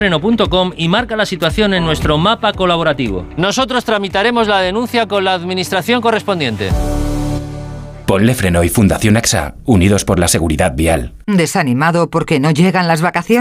Freno.com y marca la situación en nuestro mapa colaborativo. Nosotros tramitaremos la denuncia con la administración correspondiente. Ponle Freno y Fundación AXA, unidos por la seguridad vial. ¿Desanimado porque no llegan las vacaciones?